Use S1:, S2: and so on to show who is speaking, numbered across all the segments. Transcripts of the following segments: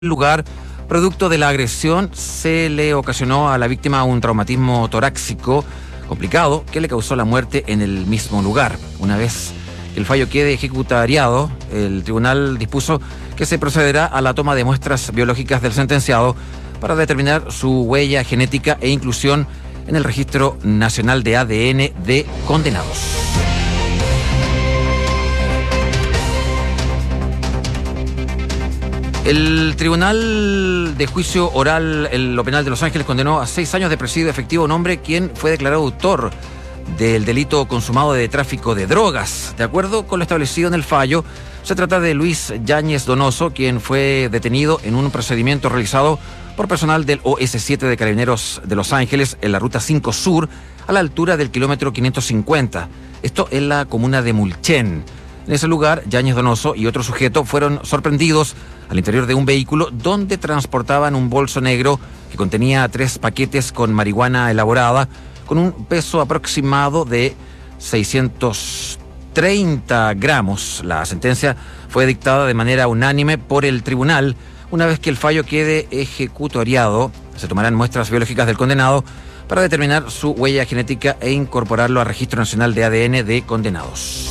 S1: lugar. Producto de la agresión, se le ocasionó a la víctima un traumatismo torácico complicado que le causó la muerte en el mismo lugar. Una vez que el fallo quede ejecutariado, el tribunal dispuso que se procederá a la toma de muestras biológicas del sentenciado para determinar su huella genética e inclusión en el Registro Nacional de ADN de condenados. El Tribunal de Juicio Oral en lo Penal de Los Ángeles condenó a 6 años de presidio efectivo a un hombre quien fue declarado autor del delito consumado de tráfico de drogas. De acuerdo con lo establecido en el fallo, se trata de Luis Yáñez Donoso, quien fue detenido en un procedimiento realizado por personal del OS7 de Carabineros de Los Ángeles en la Ruta 5 Sur, a la altura del kilómetro 550. Esto en la comuna de Mulchen. En ese lugar, Yáñez Donoso y otro sujeto fueron sorprendidos al interior de un vehículo donde transportaban un bolso negro que contenía 3 paquetes con marihuana elaborada con un peso aproximado de 630 gramos. La sentencia fue dictada de manera unánime por el tribunal. Una vez que el fallo quede ejecutoriado, se tomarán muestras biológicas del condenado para determinar su huella genética e incorporarlo al Registro Nacional de ADN de condenados.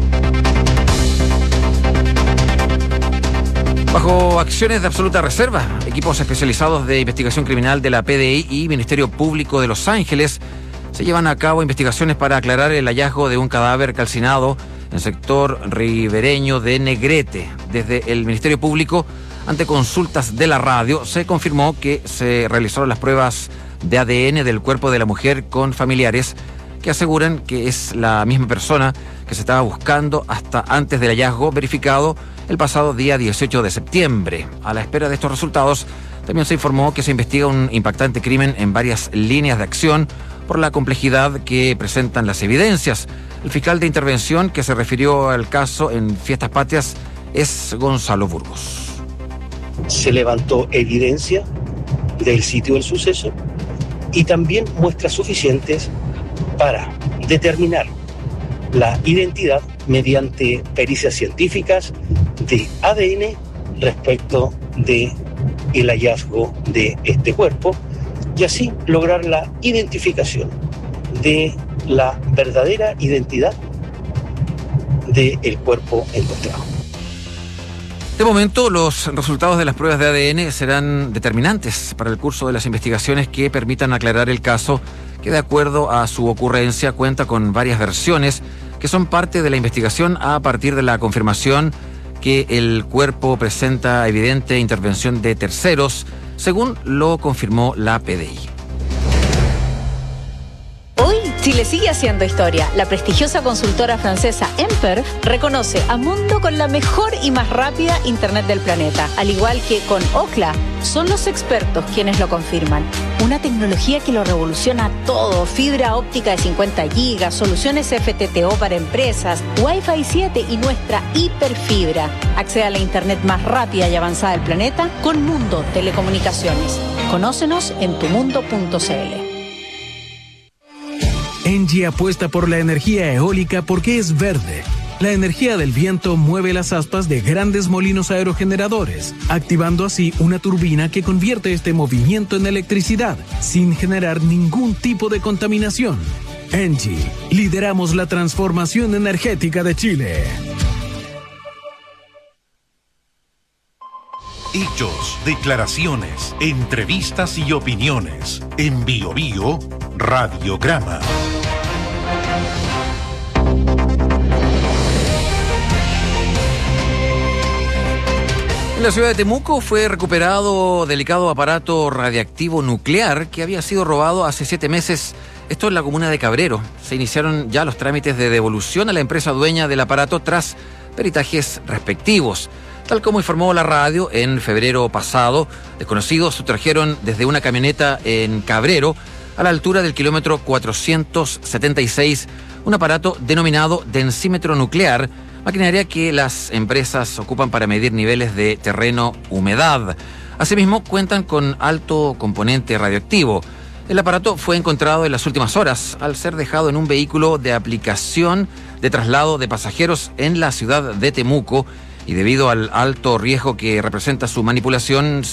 S1: Bajo acciones de absoluta reserva, equipos especializados de investigación criminal de la PDI y Ministerio Público de Los Ángeles se llevan a cabo investigaciones para aclarar el hallazgo de un cadáver calcinado en el sector ribereño de Negrete. Desde el Ministerio Público, ante consultas de la radio, se confirmó que se realizaron las pruebas de ADN del cuerpo de la mujer con familiares que aseguran que es la misma persona que se estaba buscando hasta antes del hallazgo verificado el pasado día 18 de septiembre. A la espera de estos resultados, también se informó que se investiga un impactante crimen en varias líneas de acción por la complejidad que presentan las evidencias. El fiscal de intervención que se refirió al caso en Fiestas Patrias es Gonzalo Burgos.
S2: Se levantó evidencia del sitio del suceso y también muestras suficientes para determinar la identidad mediante pericias científicas de ADN respecto de el hallazgo de este cuerpo y así lograr la identificación de la verdadera identidad del cuerpo encontrado.
S1: De momento, los resultados de las pruebas de ADN serán determinantes para el curso de las investigaciones que permitan aclarar el caso, que de acuerdo a su ocurrencia cuenta con varias versiones que son parte de la investigación a partir de la confirmación que el cuerpo presenta evidente intervención de terceros, según lo confirmó la PDI.
S3: Hoy, Chile sigue haciendo historia. La prestigiosa consultora francesa Emper reconoce a Mundo con la mejor y más rápida Internet del planeta. Al igual que con Ookla, son los expertos quienes lo confirman. Una tecnología que lo revoluciona todo. Fibra óptica de 50 gigas, soluciones FTTO para empresas, Wi-Fi 7 y nuestra hiperfibra. Accede a la Internet más rápida y avanzada del planeta con Mundo Telecomunicaciones. Conócenos en tumundo.cl.
S4: Engie apuesta por la energía eólica porque es verde. La energía del viento mueve las aspas de grandes molinos aerogeneradores, activando así una turbina que convierte este movimiento en electricidad, sin generar ningún tipo de contaminación. Engie, lideramos la transformación energética de Chile.
S5: Hechos, declaraciones, entrevistas y opiniones. En BioBio, Radiograma.
S1: En la ciudad de Temuco fue recuperado delicado aparato radiactivo nuclear que había sido robado hace 7 meses. Esto en la comuna de Cabrero. Se iniciaron ya los trámites de devolución a la empresa dueña del aparato tras peritajes respectivos. Tal como informó la radio, en febrero pasado, desconocidos sustrajeron desde una camioneta en Cabrero, a la altura del kilómetro 476, un aparato denominado densímetro nuclear, maquinaria que las empresas ocupan para medir niveles de terreno, humedad. Asimismo, cuentan con alto componente radioactivo. El aparato fue encontrado en las últimas horas al ser dejado en un vehículo de aplicación de traslado de pasajeros en la ciudad de Temuco, y debido al alto riesgo que representa su manipulación,